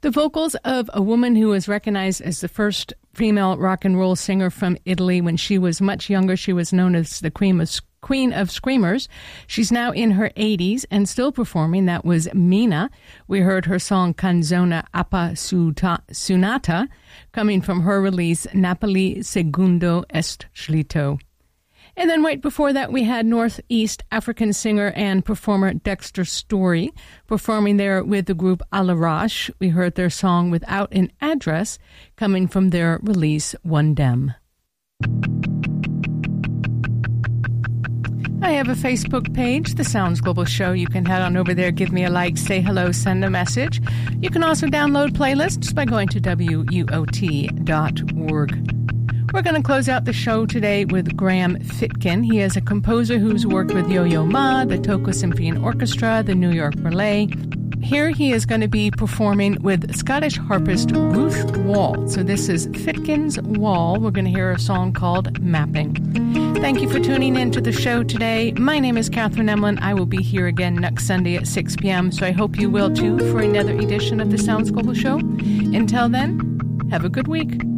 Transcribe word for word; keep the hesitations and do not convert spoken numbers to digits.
The vocals of a woman who was recognized as the first female rock and roll singer from Italy when she was much younger. She was known as the Queen of, Queen of Screamers. She's now in her eighties and still performing. That was Mina. We heard her song Canzone Appassionata coming from her release Napoli Secondo Est Schlitto. And then right before that, we had Northeast African singer and performer Dexter Story performing there with the group Alarash. We heard their song Without an Address coming from their release One Dem. I have a Facebook page, The Sounds Global Show. You can head on over there, give me a like, say hello, send a message. You can also download playlists by going to W U O T dot org. We're going to close out the show today with Graham Fitkin. He is a composer who's worked with Yo-Yo Ma, the Toko Symphony Orchestra, the New York Ballet. Here he is going to be performing with Scottish harpist Ruth Wall. So this is Fitkin's Wall. We're going to hear a song called Mapping. Thank you for tuning in to the show today. My name is Catherine Emlin. I will be here again next Sunday at six p.m., so I hope you will too for another edition of the Sounds Global Show. Until then, have a good week.